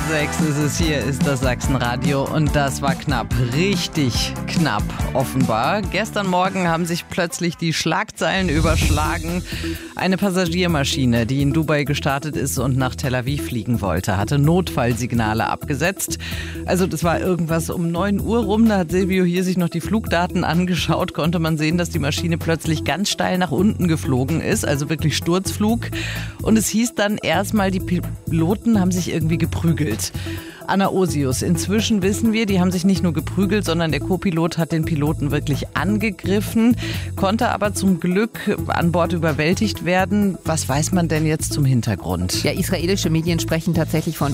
6 ist es, hier ist das Sachsenradio und das war knapp, richtig knapp offenbar. Gestern Morgen haben sich plötzlich die Schlagzeilen überschlagen. Eine Passagiermaschine, die in Dubai gestartet ist und nach Tel Aviv fliegen wollte, hatte Notfallsignale abgesetzt. Also das war irgendwas um 9 Uhr rum, da hat Silvio hier sich noch die Flugdaten angeschaut, konnte man sehen, dass die Maschine plötzlich ganz steil nach unten geflogen ist, also wirklich Sturzflug. Und es hieß dann erstmal, die Piloten haben sich irgendwie geprügelt. Anna Osius, inzwischen wissen wir, die haben sich nicht nur geprügelt, sondern der Co-Pilot hat den Piloten wirklich angegriffen, konnte aber zum Glück an Bord überwältigt werden. Was weiß man denn jetzt zum Hintergrund? Ja, israelische Medien sprechen tatsächlich von